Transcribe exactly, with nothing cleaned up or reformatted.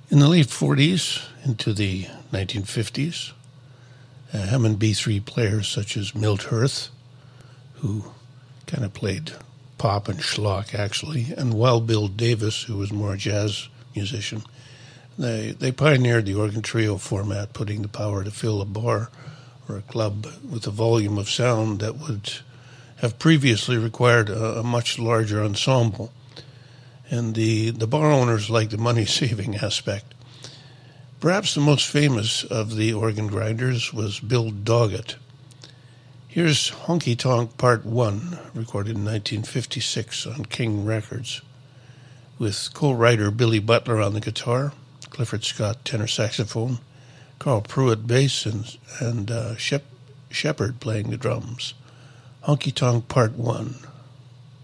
In the late forties into the nineteen fifties, uh, Hammond B three players such as Milt Hirth, who kind of played pop and schlock, actually, and Wild Bill Davis, who was more a jazz musician, they, they pioneered the organ trio format, putting the power to fill a bar or a club with a volume of sound that would have previously required a, a much larger ensemble. And the, the bar owners liked the money-saving aspect. Perhaps the most famous of the organ grinders was Bill Doggett. Here's Honky Tonk Part one, recorded in nineteen fifty-six on King Records, with co-writer Billy Butler on the guitar, Clifford Scott tenor saxophone, Carl Pruitt bass, and, and uh, Shep- Shepard playing the drums. Honky Tonk Part one.